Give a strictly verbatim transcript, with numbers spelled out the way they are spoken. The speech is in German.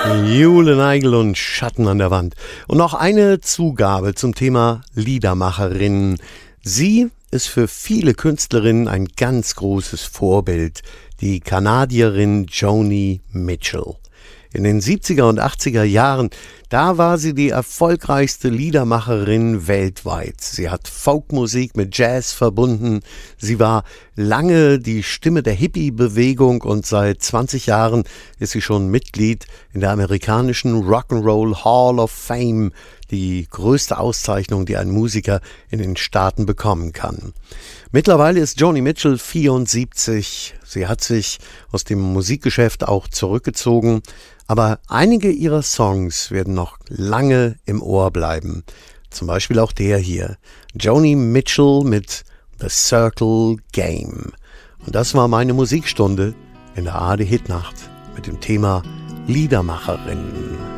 Jule Neigel und Schatten an der Wand. Und noch eine Zugabe zum Thema Liedermacherin. Sie ist für viele Künstlerinnen ein ganz großes Vorbild, die Kanadierin Joni Mitchell. In den siebziger und achtziger Jahren, da war sie die erfolgreichste Liedermacherin weltweit. Sie hat Folkmusik mit Jazz verbunden. Sie war lange die Stimme der Hippie-Bewegung und seit zwanzig Jahren ist sie schon Mitglied in der amerikanischen Rock'n'Roll Hall of Fame, die größte Auszeichnung, die ein Musiker in den Staaten bekommen kann. Mittlerweile ist Joni Mitchell vierundsiebzig. Sie hat sich aus dem Musikgeschäft auch zurückgezogen, aber einige ihrer Songs werden noch lange im Ohr bleiben. Zum Beispiel auch der hier, Joni Mitchell mit The Circle Game. Und das war meine Musikstunde in der A R D Hitnacht mit dem Thema Liedermacherin.